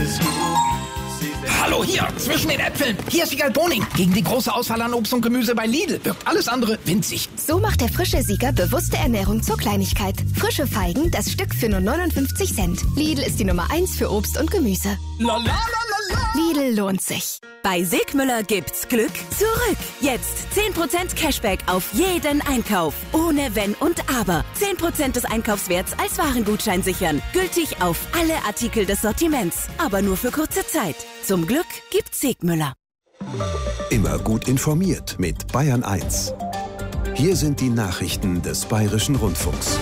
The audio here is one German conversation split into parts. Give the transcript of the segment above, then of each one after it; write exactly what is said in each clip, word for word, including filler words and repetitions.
Hallo, hier, zwischen den Äpfeln. Hier ist Siegal Boning. Gegen die große Auswahl an Obst und Gemüse bei Lidl wirkt alles andere winzig. So macht der frische Sieger bewusste Ernährung zur Kleinigkeit. Frische Feigen, das Stück für nur neunundfünfzig Cent. Lidl ist die Nummer eins für Obst und Gemüse. La, la, la, la, la. Lidl lohnt sich. Bei Sigmüller gibt's Glück zurück. Jetzt zehn Prozent Cashback auf jeden Einkauf. Ohne Wenn und Aber. zehn Prozent des Einkaufswerts als Warengutschein sichern. Gültig auf alle Artikel des Sortiments. Aber nur für kurze Zeit. Zum Glück gibt's Sigmüller. Immer gut informiert mit Bayern eins. Hier sind die Nachrichten des Bayerischen Rundfunks.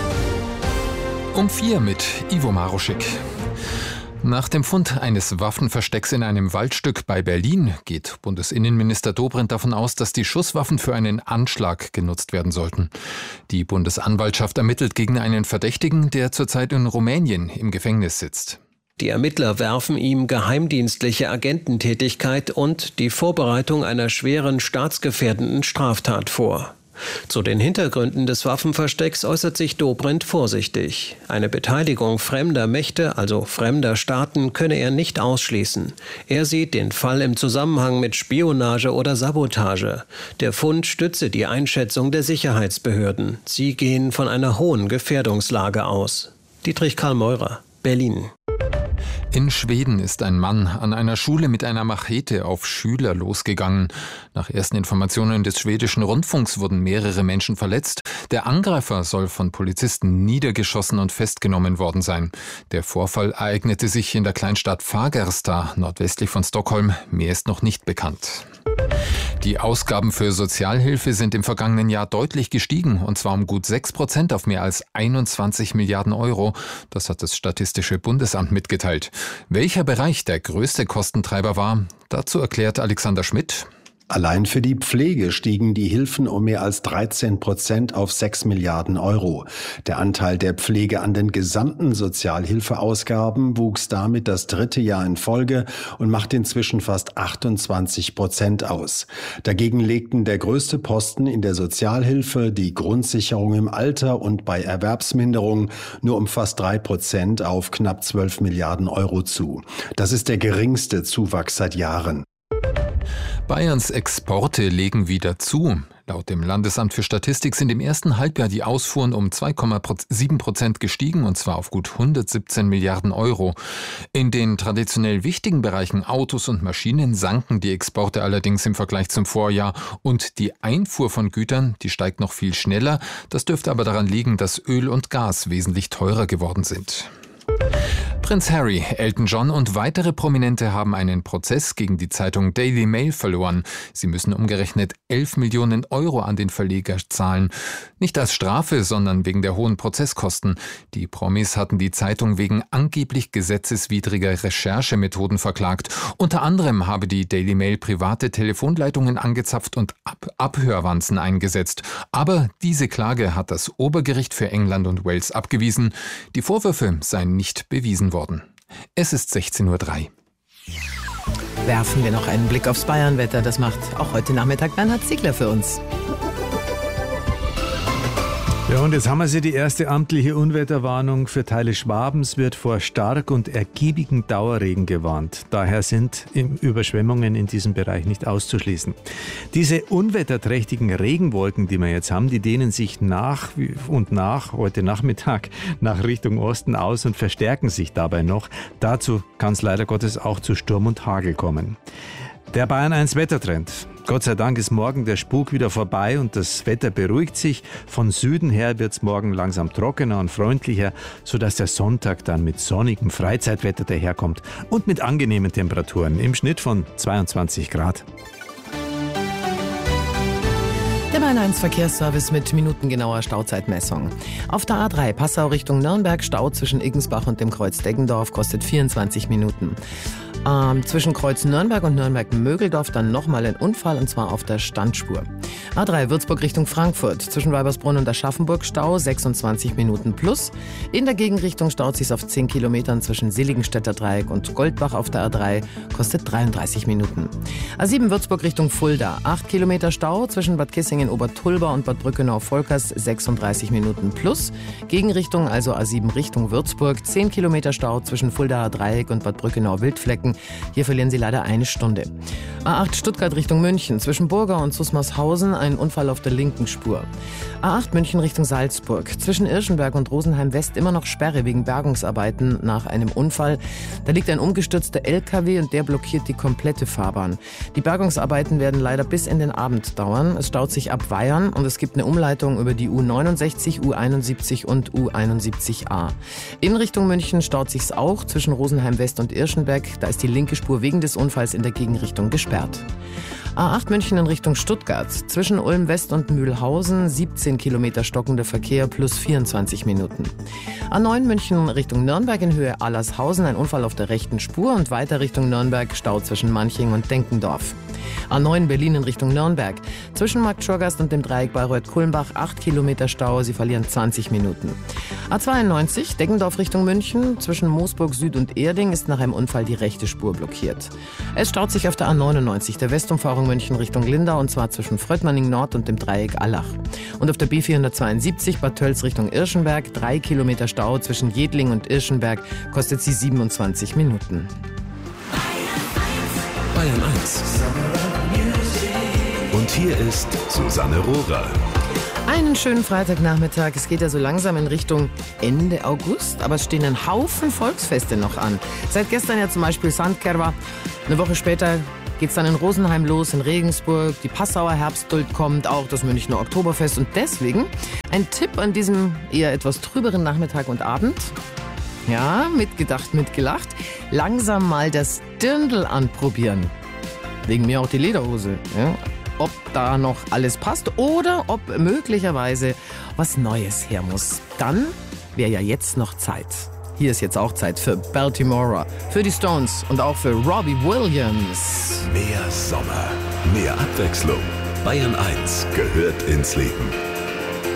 Um vier mit Ivo Maruschik. Nach dem Fund eines Waffenverstecks in einem Waldstück bei Berlin geht Bundesinnenminister Dobrindt davon aus, dass die Schusswaffen für einen Anschlag genutzt werden sollten. Die Bundesanwaltschaft ermittelt gegen einen Verdächtigen, der zurzeit in Rumänien im Gefängnis sitzt. Die Ermittler werfen ihm geheimdienstliche Agententätigkeit und die Vorbereitung einer schweren staatsgefährdenden Straftat vor. Zu den Hintergründen des Waffenverstecks äußert sich Dobrindt vorsichtig. Eine Beteiligung fremder Mächte, also fremder Staaten, könne er nicht ausschließen. Er sieht den Fall im Zusammenhang mit Spionage oder Sabotage. Der Fund stütze die Einschätzung der Sicherheitsbehörden. Sie gehen von einer hohen Gefährdungslage aus. Dietrich Karl Meurer, Berlin. In Schweden ist ein Mann an einer Schule mit einer Machete auf Schüler losgegangen. Nach ersten Informationen des schwedischen Rundfunks wurden mehrere Menschen verletzt. Der Angreifer soll von Polizisten niedergeschossen und festgenommen worden sein. Der Vorfall ereignete sich in der Kleinstadt Fagersta, nordwestlich von Stockholm. Mehr ist noch nicht bekannt. Die Ausgaben für Sozialhilfe sind im vergangenen Jahr deutlich gestiegen, und zwar um gut sechs Prozent auf mehr als einundzwanzig Milliarden Euro. Das hat das Statistische Bundesamt mitgeteilt. Welcher Bereich der größte Kostentreiber war, dazu erklärt Alexander Schmidt. Allein für die Pflege stiegen die Hilfen um mehr als dreizehn Prozent auf sechs Milliarden Euro. Der Anteil der Pflege an den gesamten Sozialhilfeausgaben wuchs damit das dritte Jahr in Folge und macht inzwischen fast achtundzwanzig Prozent aus. Dagegen legten der größte Posten in der Sozialhilfe, die Grundsicherung im Alter und bei Erwerbsminderung nur um fast drei Prozent auf knapp zwölf Milliarden Euro zu. Das ist der geringste Zuwachs seit Jahren. Bayerns Exporte legen wieder zu. Laut dem Landesamt für Statistik sind im ersten Halbjahr die Ausfuhren um zwei Komma sieben Prozent gestiegen, und zwar auf gut hundertsiebzehn Milliarden Euro. In den traditionell wichtigen Bereichen Autos und Maschinen sanken die Exporte allerdings im Vergleich zum Vorjahr, und die Einfuhr von Gütern, die steigt noch viel schneller. Das dürfte aber daran liegen, dass Öl und Gas wesentlich teurer geworden sind. Prinz Harry, Elton John und weitere Prominente haben einen Prozess gegen die Zeitung Daily Mail verloren. Sie müssen umgerechnet elf Millionen Euro an den Verleger zahlen. Nicht als Strafe, sondern wegen der hohen Prozesskosten. Die Promis hatten die Zeitung wegen angeblich gesetzeswidriger Recherchemethoden verklagt. Unter anderem habe die Daily Mail private Telefonleitungen angezapft und Ab- Abhörwanzen eingesetzt. Aber diese Klage hat das Obergericht für England und Wales abgewiesen. Die Vorwürfe seien nicht bewiesen worden. Es ist sechzehn Uhr drei. Werfen wir noch einen Blick aufs Bayernwetter. Das macht auch heute Nachmittag Bernhard Ziegler für uns. Ja, und jetzt haben wir sie, die erste amtliche Unwetterwarnung für Teile Schwabens wird vor stark und ergiebigen Dauerregen gewarnt. Daher sind Überschwemmungen in diesem Bereich nicht auszuschließen. Diese unwetterträchtigen Regenwolken, die wir jetzt haben, die dehnen sich nach und nach heute Nachmittag nach Richtung Osten aus und verstärken sich dabei noch. Dazu kann es leider Gottes auch zu Sturm und Hagel kommen. Der Bayern eins Wettertrend. Gott sei Dank ist morgen der Spuk wieder vorbei und das Wetter beruhigt sich. Von Süden her wird es morgen langsam trockener und freundlicher, sodass der Sonntag dann mit sonnigem Freizeitwetter daherkommt und mit angenehmen Temperaturen im Schnitt von zweiundzwanzig Grad. Der Bayern eins Verkehrsservice mit minutengenauer Stauzeitmessung. Auf der A drei Passau Richtung Nürnberg, Stau zwischen Iggensbach und dem Kreuz Deggendorf, kostet vierundzwanzig Minuten. Ähm, zwischen Kreuz Nürnberg und Nürnberg-Mögeldorf dann nochmal ein Unfall, und zwar auf der Standspur. A drei Würzburg Richtung Frankfurt. Zwischen Weibersbrunn und Aschaffenburg Stau, sechsundzwanzig Minuten plus. In der Gegenrichtung staut sich auf zehn Kilometern zwischen Seligenstädter Dreieck und Goldbach auf der A drei, kostet dreiunddreißig Minuten. A sieben Würzburg Richtung Fulda. acht Kilometer Stau zwischen Bad Kissingen Obertulba und Bad Brückenau-Volkers, sechsunddreißig Minuten plus. Gegenrichtung, also A sieben Richtung Würzburg. zehn Kilometer Stau zwischen Fuldaer Dreieck und Bad Brückenau-Wildflecken. Hier verlieren Sie leider eine Stunde. A acht Stuttgart Richtung München. Zwischen Burga und Susmarshausen ein Unfall auf der linken Spur. A acht München Richtung Salzburg. Zwischen Irschenberg und Rosenheim West immer noch Sperre wegen Bergungsarbeiten nach einem Unfall. Da liegt ein umgestürzter L K W und der blockiert die komplette Fahrbahn. Die Bergungsarbeiten werden leider bis in den Abend dauern. Es staut sich ab Weyern und es gibt eine Umleitung über die U neunundsechzig, U einundsiebzig und U einundsiebzig A. In Richtung München staut sich's auch zwischen Rosenheim West und Irschenberg. Da ist die linke Spur wegen des Unfalls in der Gegenrichtung gesperrt. A acht München in Richtung Stuttgart. Zwischen Ulm West und Mühlhausen siebzehn Kilometer stockender Verkehr plus vierundzwanzig Minuten. A neun München Richtung Nürnberg in Höhe Allershausen ein Unfall auf der rechten Spur und weiter Richtung Nürnberg Stau zwischen Manching und Denkendorf. A neun Berlin in Richtung Nürnberg. Zwischen Markt Schorgast und dem Dreieck Bayreuth-Kulmbach acht Kilometer Stau, Sie verlieren zwanzig Minuten. A zweiundneunzig Deggendorf Richtung München. Zwischen Moosburg Süd und Erding ist nach einem Unfall die rechte Spur blockiert. Es staut sich auf der A neunundneunzig der Westumfahrung München Richtung Lindau und zwar zwischen Fröttmanning Nord und dem Dreieck Allach. Und auf der B vierhundertzweiundsiebzig Bad Tölz Richtung Irschenberg drei Kilometer Stau zwischen Jedling und Irschenberg, kostet sie siebenundzwanzig Minuten. Bayern eins. Und hier ist Susanne Rohrer. Einen schönen Freitagnachmittag. Es geht ja so langsam in Richtung Ende August, aber es stehen ein Haufen Volksfeste noch an. Seit gestern ja zum Beispiel Sandkerwa. Eine Woche später geht's dann in Rosenheim los, in Regensburg. Die Passauer Herbstduld kommt, auch das Münchner Oktoberfest. Und deswegen ein Tipp an diesem eher etwas trüberen Nachmittag und Abend. Ja, mitgedacht, mitgelacht. Langsam mal das Dirndl anprobieren. Wegen mir auch die Lederhose. Ja. Ob da noch alles passt oder ob möglicherweise was Neues her muss. Dann wäre ja jetzt noch Zeit. Hier ist jetzt auch Zeit für Baltimora, für die Stones und auch für Robbie Williams. Mehr Sommer, mehr Abwechslung. Bayern eins gehört ins Leben.